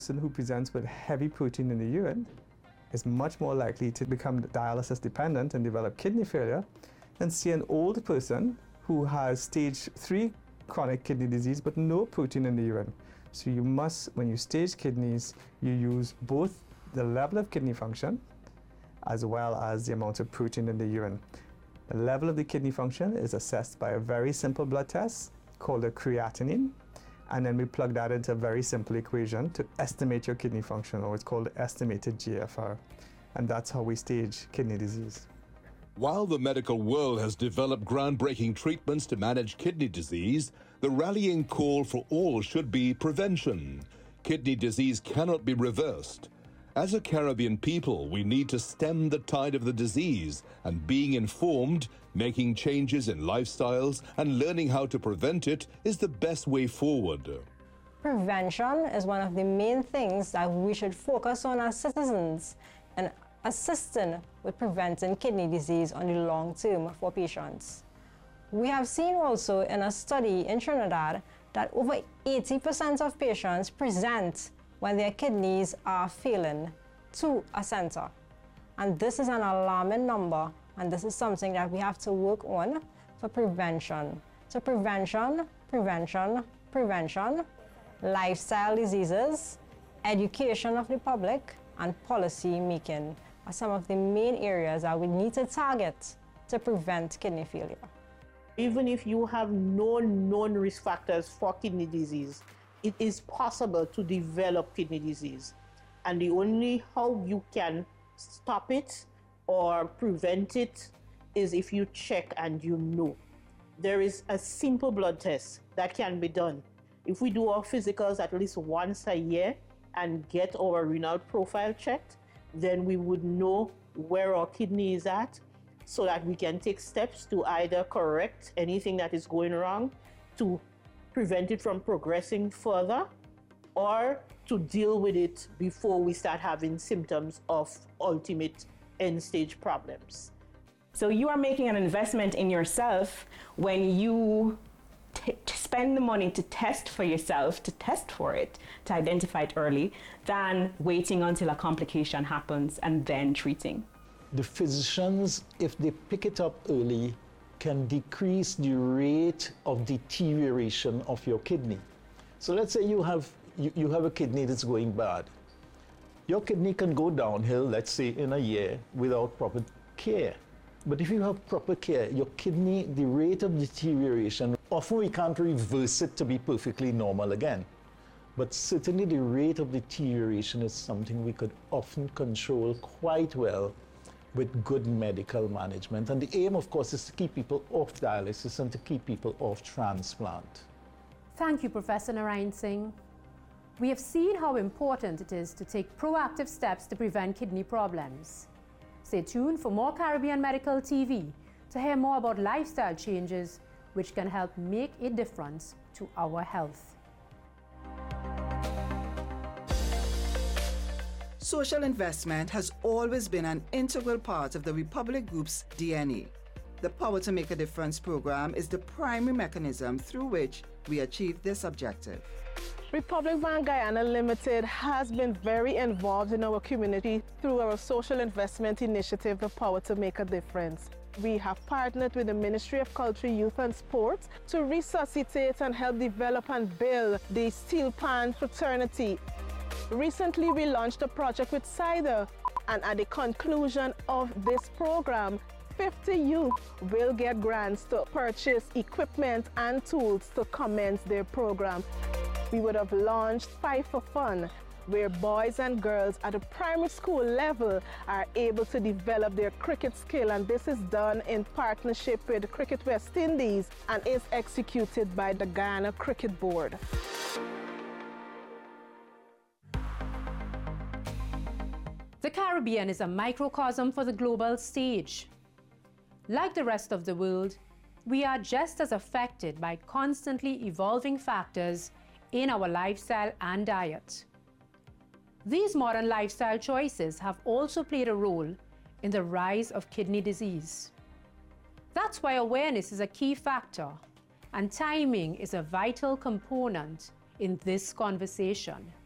person who presents with heavy protein in the urine is much more likely to become dialysis dependent and develop kidney failure than see an old person who has stage 3 chronic kidney disease but no protein in the urine. So you must, when you stage kidneys, you use both the level of kidney function as well as the amount of protein in the urine. The level of the kidney function is assessed by a very simple blood test called a creatinine, and then we plug that into a very simple equation to estimate your kidney function, or it's called the estimated GFR. And that's how we stage kidney disease. While the medical world has developed groundbreaking treatments to manage kidney disease, the rallying call for all should be prevention. Kidney disease cannot be reversed. As a Caribbean people, we need to stem the tide of the disease, and being informed, making changes in lifestyles, and learning how to prevent it is the best way forward. Prevention is one of the main things that we should focus on as citizens and assisting with preventing kidney disease on the long term for patients. We have seen also in a study in Trinidad that over 80% of patients present when their kidneys are failing to a center. And this is an alarming number, and this is something that we have to work on for prevention. So prevention, prevention, prevention, lifestyle diseases, education of the public, and policy making are some of the main areas that we need to target to prevent kidney failure. Even if you have no known risk factors for kidney disease, it is possible to develop kidney disease. And the only how you can stop it or prevent it is if you check and you know. There is a simple blood test that can be done. If we do our physicals at least once a year and get our renal profile checked, then we would know where our kidney is at, so that we can take steps to either correct anything that is going wrong, to prevent it from progressing further, or to deal with it before we start having symptoms of ultimate end-stage problems. So you are making an investment in yourself when you spend the money to test for yourself, to test for it, to identify it early, than waiting until a complication happens and then treating. The physicians, if they pick it up early, can decrease the rate of deterioration of your kidney. So let's say you have a kidney that's going bad. Your kidney can go downhill, let's say in a year, without proper care. But if you have proper care, your kidney, the rate of deterioration, often we can't reverse it to be perfectly normal again. But certainly the rate of deterioration is something we could often control quite well with good medical management. And the aim, of course, is to keep people off dialysis and to keep people off transplant. Thank you, Professor Narayan Singh. We have seen how important it is to take proactive steps to prevent kidney problems. Stay tuned for more Caribbean Medical TV to hear more about lifestyle changes which can help make a difference to our health. Social investment has always been an integral part of the Republic Group's DNA. The Power to Make a Difference program is the primary mechanism through which we achieve this objective. Republic Bank Guyana Limited has been very involved in our community through our social investment initiative, The Power to Make a Difference. We have partnered with the Ministry of Culture, Youth and Sports to resuscitate and help develop and build the Steel Pan fraternity. Recently, we launched a project with CIDR, and at the conclusion of this program, 50 youth will get grants to purchase equipment and tools to commence their program. We would have launched Five for Fun, where boys and girls at a primary school level are able to develop their cricket skill, and this is done in partnership with Cricket West Indies and is executed by the Guyana Cricket Board. The Caribbean is a microcosm for the global stage. Like the rest of the world, we are just as affected by constantly evolving factors in our lifestyle and diet. These modern lifestyle choices have also played a role in the rise of kidney disease. That's why awareness is a key factor, and timing is a vital component in this conversation.